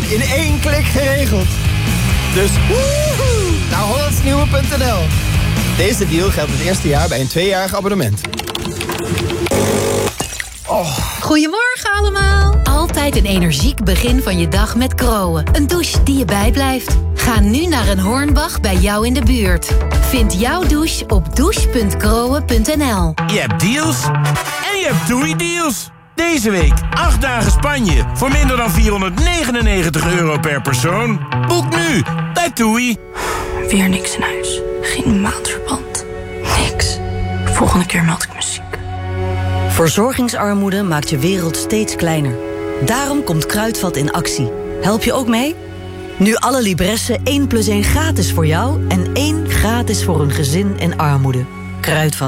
in 1 klik geregeld. Dus woehoe, naar hollandsnieuwe.nl. Deze deal geldt het eerste jaar bij een 2-jarig abonnement. Goedemorgen allemaal. Altijd een energiek begin van je dag met Kroon. Een douche die je bijblijft. Ga nu naar een Hornbach bij jou in de buurt. Vind jouw douche op douche.kroon.nl. Je hebt deals en je hebt TUI-deals. Deze week 8 dagen Spanje voor minder dan €499 per persoon. Boek nu bij TUI. Weer niks in huis. Geen maandverband. Niks. Volgende keer meld ik me ziek. Verzorgingsarmoede maakt je wereld steeds kleiner. Daarom komt Kruidvat in actie. Help je ook mee? Nu alle Libressen 1+1 gratis voor jou en 1 gratis voor een gezin in armoede. Kruidvat.